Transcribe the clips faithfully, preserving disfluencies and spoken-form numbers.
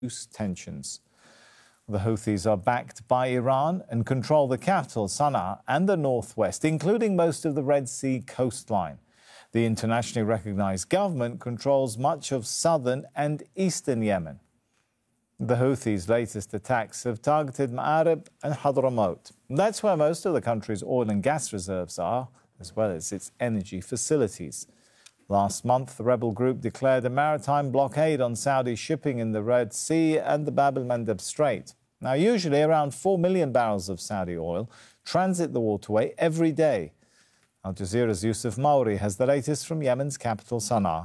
reduce tensions. The Houthis are backed by Iran and control the capital, Sana'a, and the northwest, including most of the Red Sea coastline. The internationally recognized government controls much of southern and eastern Yemen. The Houthis' latest attacks have targeted Ma'arib and Hadramaut. That's where most of the country's oil and gas reserves are, as well as its energy facilities. Last month, the rebel group declared a maritime blockade on Saudi shipping in the Red Sea and the Bab el-Mandeb Strait. Now, usually around four million barrels of Saudi oil transit the waterway every day. Al Jazeera's Yusuf Mauri has the latest from Yemen's capital, Sana'a.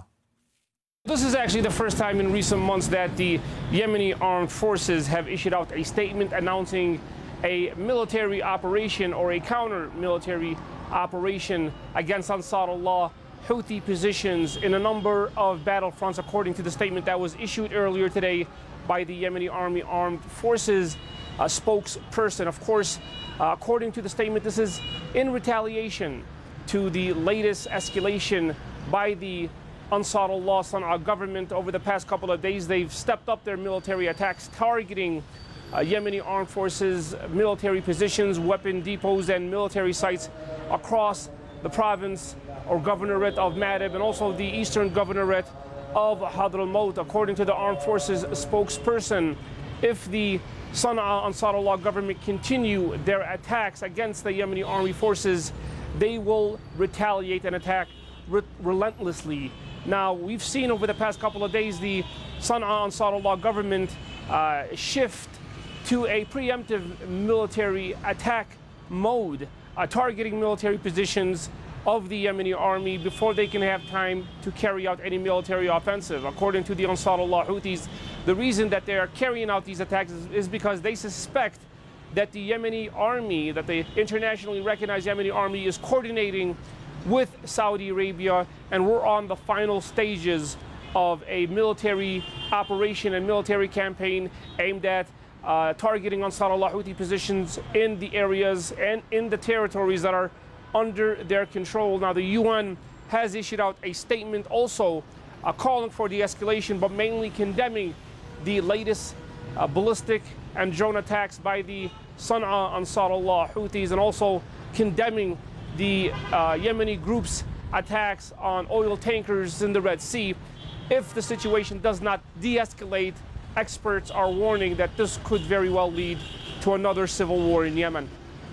This is actually the first time in recent months that the Yemeni armed forces have issued out a statement announcing a military operation or a counter-military operation against Ansarullah Houthi positions in a number of battlefronts, according to the statement that was issued earlier today by the Yemeni Army Armed Forces uh, spokesperson. Of course, uh, according to the statement, this is in retaliation to the latest escalation by the Ansarullah Sana'a government over the past couple of days. They've stepped up their military attacks, targeting uh, Yemeni armed forces, military positions, weapon depots, and military sites across the province or governorate of Ma'arib and also the eastern governorate of Hadramaut. According to the armed forces spokesperson, if the Sana'a Ansarullah government continue their attacks against the Yemeni army forces, they will retaliate and attack re relentlessly. Now, we've seen over the past couple of days the Sana'a Ansarullah government uh, shift to a preemptive military attack mode, uh, targeting military positions of the Yemeni army before they can have time to carry out any military offensive. According to the Ansarullah Houthis, the reason that they are carrying out these attacks is, is because they suspect that the Yemeni army, that the internationally recognized Yemeni army, is coordinating with Saudi Arabia, and we're on the final stages of a military operation and military campaign aimed at uh, targeting Ansarullah Houthi positions in the areas and in the territories that are under their control. Now, the U N has issued out a statement also uh, calling for de-escalation, but mainly condemning the latest uh, ballistic and drone attacks by the Sana'a Ansarullah Houthis, and also condemning the uh, Yemeni group's attacks on oil tankers in the Red Sea. If the situation does not de-escalate, experts are warning that this could very well lead to another civil war in Yemen.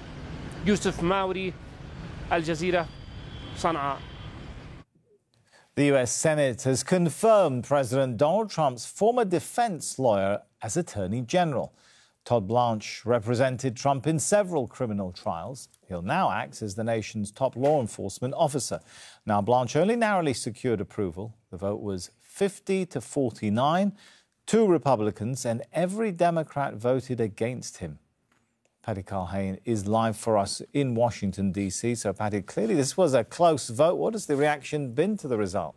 Yusuf Mauri, Al Jazeera, Sana'a. The U S Senate has confirmed President Donald Trump's former defense lawyer as Attorney General. Todd Blanche represented Trump in several criminal trials. He'll now act as the nation's top law enforcement officer. Now, Blanche only narrowly secured approval. The vote was fifty to forty-nine, two Republicans, and every Democrat voted against him. Patty Culhane is live for us in Washington, D C So, Patty, clearly this was a close vote. What has the reaction been to the result?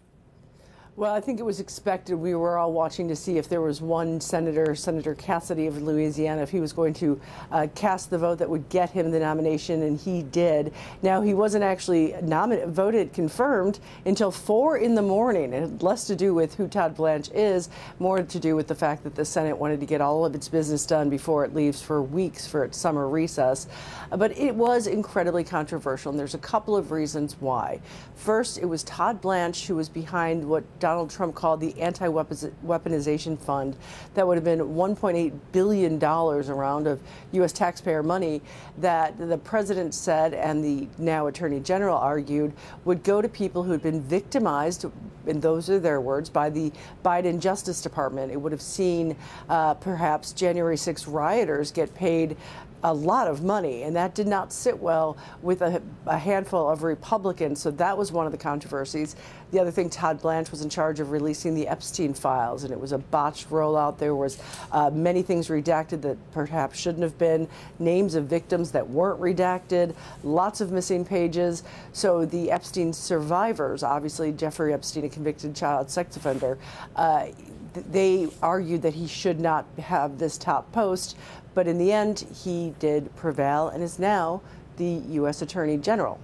Well, I think it was expected. We were all watching to see if there was one senator, Senator Cassidy of Louisiana, if he was going to uh, cast the vote that would get him the nomination, and he did. Now, he wasn't actually nominated, voted, confirmed until four in the morning. It had less to do with who Todd Blanche is, more to do with the fact that the Senate wanted to get all of its business done before it leaves for weeks for its summer recess. But it was incredibly controversial, and there's a couple of reasons why. First, it was Todd Blanche who was behind what Donald Trump called the anti-weaponization fund. That would have been one point eight billion dollars around of U S taxpayer money that the president said, and the now Attorney General argued, would go to people who had been victimized, and those are their words, by the Biden Justice Department. It would have seen uh, perhaps January sixth rioters get paid a lot of money, and that did not sit well with a, a handful of Republicans. So that was one of the controversies. The other thing, Todd Blanche was in charge of releasing the Epstein files, and it was a botched rollout. There was uh, many things redacted that perhaps shouldn't have been, names of victims that weren't redacted, lots of missing pages. So the Epstein survivors, obviously Jeffrey Epstein, a convicted child sex offender, uh, they argued that he should not have this top post. But in the end, he did prevail and is now the U S Attorney General.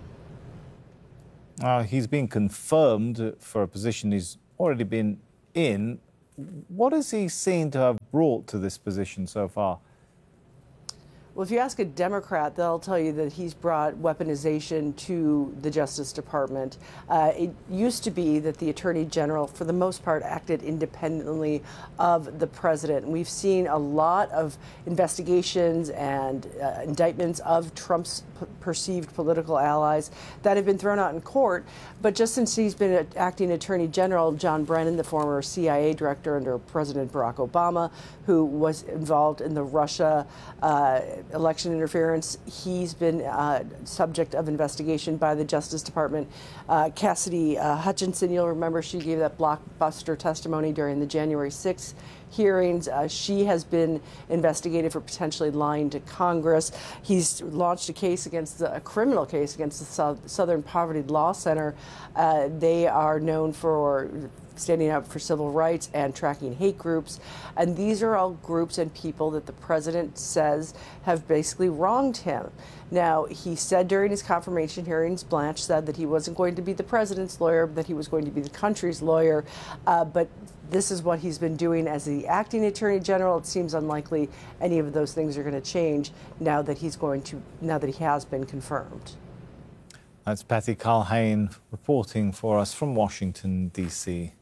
Uh, he's been confirmed for a position he's already been in. What has he seen to have brought to this position so far? Well, if you ask a Democrat, they'll tell you that he's brought weaponization to the Justice Department. Uh, it used to be that the Attorney General, for the most part, acted independently of the president. And we've seen a lot of investigations and uh, indictments of Trump's p- perceived political allies that have been thrown out in court. But just since he's been acting Attorney General, John Brennan, the former C I A director under President Barack Obama, who was involved in the Russia uh, election interference, he's been uh, subject of investigation by the Justice Department. Uh, Cassidy uh, Hutchinson, you'll remember she gave that blockbuster testimony during the January sixth hearings. Uh, she has been investigated for potentially lying to Congress. He's launched a case against the, a criminal case against the South, Southern Poverty Law Center. Uh, they are known for standing up for civil rights and tracking hate groups. And these are all groups and people that the president says have basically wronged him. Now, he said during his confirmation hearings, Blanche said that he wasn't going to be the president's lawyer, that he was going to be the country's lawyer. Uh, but this is what he's been doing as the acting attorney general. It seems unlikely any of those things are going to change now that he's going to, now that he has been confirmed. That's Patty Culhane reporting for us from Washington, D C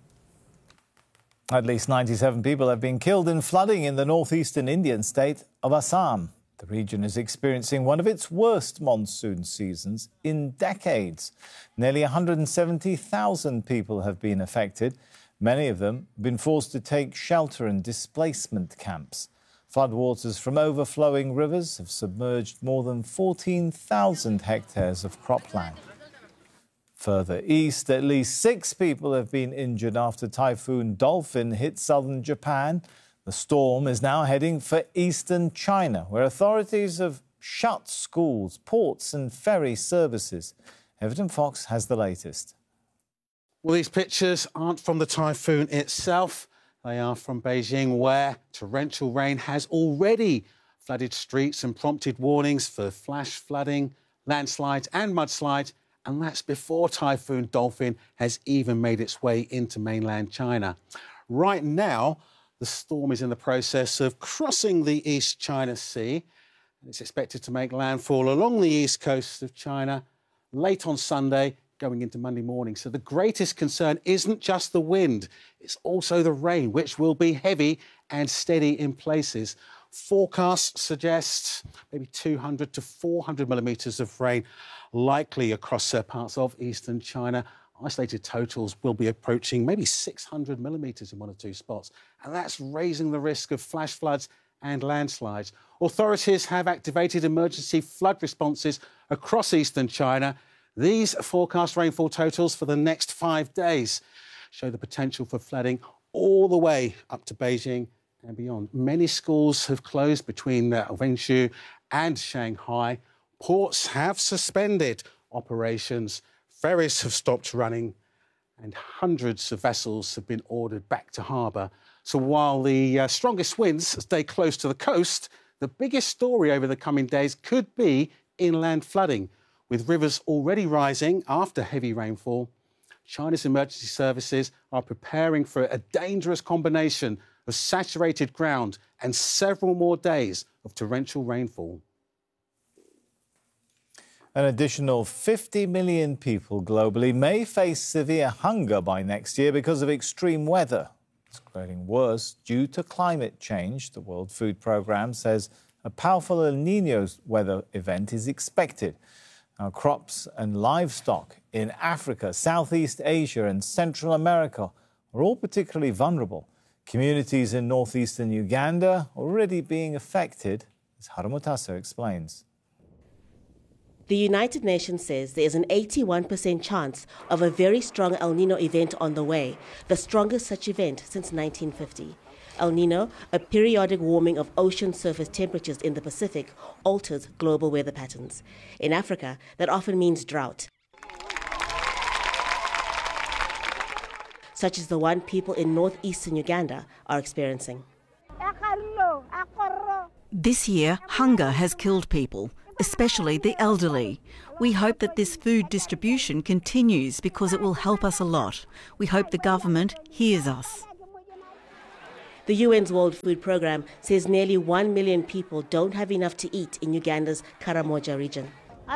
At least ninety-seven people have been killed in flooding in the northeastern Indian state of Assam. The region is experiencing one of its worst monsoon seasons in decades. Nearly one hundred seventy thousand people have been affected. Many of them have been forced to take shelter in displacement camps. Floodwaters from overflowing rivers have submerged more than fourteen thousand hectares of cropland. Further east, at least six people have been injured after Typhoon Dolphin hit southern Japan. The storm is now heading for eastern China, where authorities have shut schools, ports and ferry services. Everton Fox has the latest. Well, these pictures aren't from the typhoon itself. They are from Beijing, where torrential rain has already flooded streets and prompted warnings for flash flooding, landslides and mudslides. And that's before Typhoon Dolphin has even made its way into mainland China. Right now, the storm is in the process of crossing the East China Sea. And it's expected to make landfall along the east coast of China late on Sunday, going into Monday morning. So the greatest concern isn't just the wind, it's also the rain, which will be heavy and steady in places. Forecasts suggest maybe two hundred to four hundred millimetres of rain likely across uh, parts of eastern China. Isolated totals will be approaching maybe six hundred millimetres in one or two spots. And that's raising the risk of flash floods and landslides. Authorities have activated emergency flood responses across eastern China. These forecast rainfall totals for the next five days show the potential for flooding all the way up to Beijing and beyond. Many schools have closed between uh, Wenzhou and Shanghai. Ports have suspended operations. Ferries have stopped running and hundreds of vessels have been ordered back to harbour. So while the uh, strongest winds stay close to the coast, the biggest story over the coming days could be inland flooding, with rivers already rising after heavy rainfall. China's emergency services are preparing for a dangerous combination of saturated ground and several more days of torrential rainfall. An additional fifty million people globally may face severe hunger by next year because of extreme weather. It's getting worse due to climate change. The World Food Programme says a powerful El Niño weather event is expected. Now, crops and livestock in Africa, Southeast Asia and Central America are all particularly vulnerable. Communities in northeastern Uganda are already being affected, as Harumutaso explains. The United Nations says there is an eighty-one percent chance of a very strong El Niño event on the way, the strongest such event since nineteen fifty. El Niño, a periodic warming of ocean surface temperatures in the Pacific, alters global weather patterns. In Africa, that often means drought, such as the one people in northeastern Uganda are experiencing. This year, hunger has killed people, especially the elderly. We hope that this food distribution continues because it will help us a lot. We hope the government hears us. The U N's World Food Programme says nearly one million people don't have enough to eat in Uganda's Karamoja region.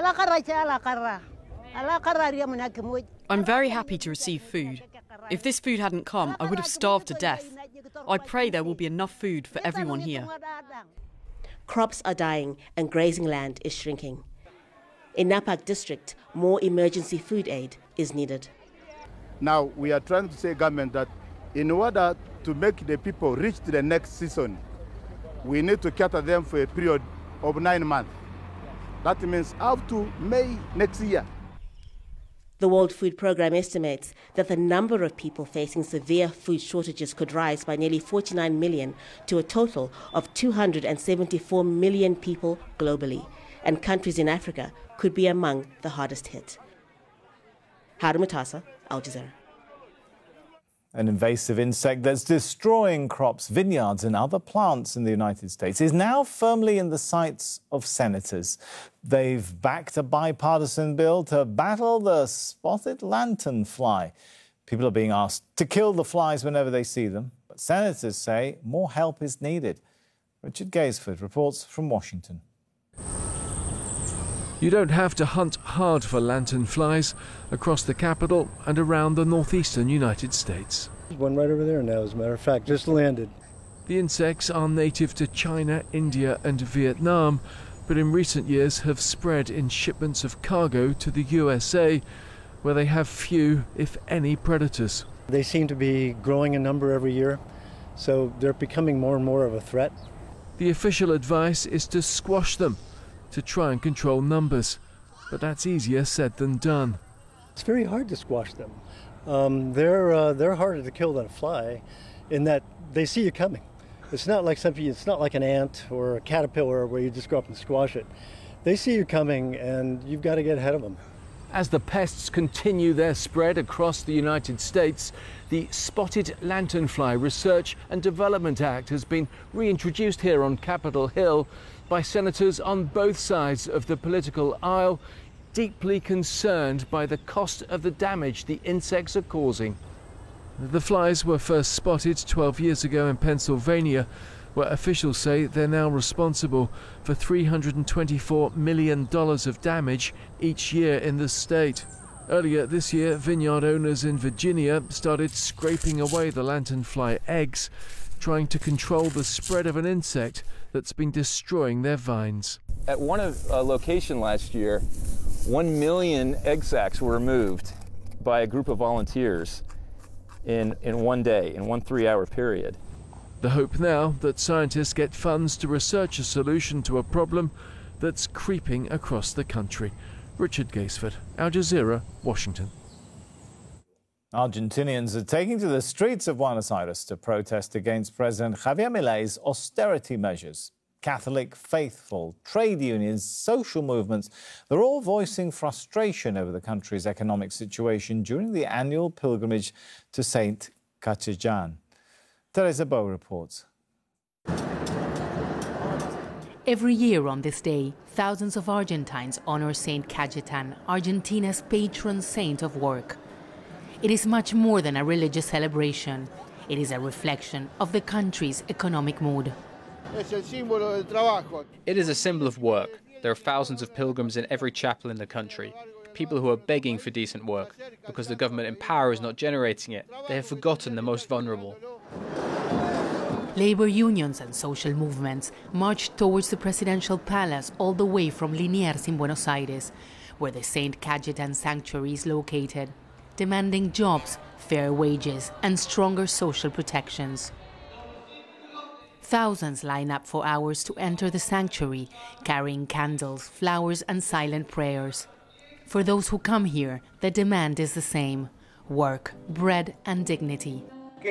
I'm very happy to receive food. If this food hadn't come, I would have starved to death. I pray there will be enough food for everyone here. Crops are dying and grazing land is shrinking. In Napak district, more emergency food aid is needed. Now we are trying to say government that in order to make the people reach to the next season, we need to cater them for a period of nine months. That means up to May next year. The World Food Programme estimates that the number of people facing severe food shortages could rise by nearly forty-nine million to a total of two hundred seventy-four million people globally, and countries in Africa could be among the hardest hit. Harun Matasa, Al Jazeera. An invasive insect that's destroying crops, vineyards and other plants in the United States is now firmly in the sights of senators. They've backed a bipartisan bill to battle the spotted lanternfly. People are being asked to kill the flies whenever they see them, but senators say more help is needed. Richard Gaisford reports from Washington. You don't have to hunt hard for lanternflies across the capital and around the northeastern United States. There's one right over there now, as a matter of fact, just landed. The insects are native to China, India and Vietnam, but in recent years have spread in shipments of cargo to the U S A, where they have few, if any, predators. They seem to be growing in number every year, so they're becoming more and more of a threat. The official advice is to squash them, to try and control numbers, but that's easier said than done. It's very hard to squash them. Um, they're uh, they're harder to kill than a fly, in that they see you coming. It's not like something. It's not like an ant or a caterpillar where you just go up and squash it. They see you coming, and you've got to get ahead of them. As the pests continue their spread across the United States, the Spotted Lanternfly Research and Development Act has been reintroduced here on Capitol Hill by senators on both sides of the political aisle, deeply concerned by the cost of the damage the insects are causing. The flies were first spotted twelve years ago in Pennsylvania, where officials say they're now responsible for three hundred twenty-four million dollars of damage each year in the state. Earlier this year, vineyard owners in Virginia started scraping away the lanternfly eggs, trying to control the spread of an insect that's been destroying their vines. At one uh, location last year, one million egg sacs were removed by a group of volunteers in, in one day, in one three-hour period. The hope now that scientists get funds to research a solution to a problem that's creeping across the country. Richard Gaisford, Al Jazeera, Washington. Argentinians are taking to the streets of Buenos Aires to protest against President Javier Milei's austerity measures. Catholic, faithful, trade unions, social movements, they're all voicing frustration over the country's economic situation during the annual pilgrimage to Saint Cajetan. Teresa Bow reports. Every year on this day, thousands of Argentines honor Saint Cajetan, Argentina's patron saint of work. It is much more than a religious celebration. It is a reflection of the country's economic mood. It is a symbol of work. There are thousands of pilgrims in every chapel in the country. People who are begging for decent work. Because the government in power is not generating it, they have forgotten the most vulnerable. Labor unions and social movements marched towards the presidential palace all the way from Liniers in Buenos Aires, where the Saint Cajetan Sanctuary is located, demanding jobs, fair wages, and stronger social protections. Thousands line up for hours to enter the sanctuary, carrying candles, flowers, and silent prayers. For those who come here, the demand is the same: work, bread, and dignity.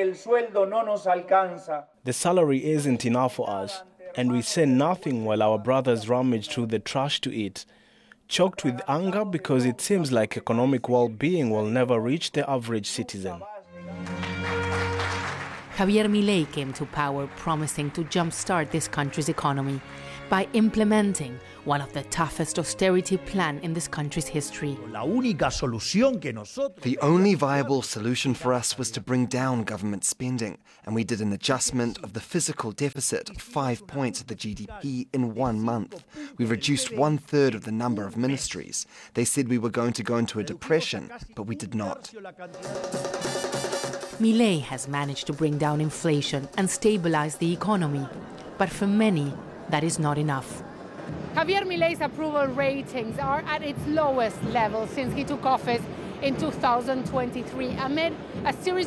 The salary isn't enough for us, and we say nothing while our brothers rummage through the trash to eat, choked with anger because it seems like economic well-being will never reach the average citizen. Javier Milei came to power promising to jumpstart this country's economy by implementing one of the toughest austerity plans in this country's history. The only viable solution for us was to bring down government spending, and we did an adjustment of the fiscal deficit of five points of the G D P in one month. We reduced one third of the number of ministries. They said we were going to go into a depression, but we did not. Milei has managed to bring down inflation and stabilize the economy, but for many, that is not enough. Javier Milei's approval ratings are at its lowest level since he took office in two thousand twenty-three, amid a series